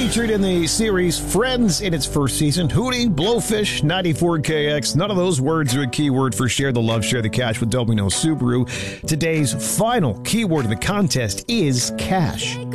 Featured in the series Friends in its first season, Hootie, Blowfish, 94KX. None of those words are a keyword for Share the Love, Share the Cash with Domino Subaru. Today's final keyword of the contest is cash.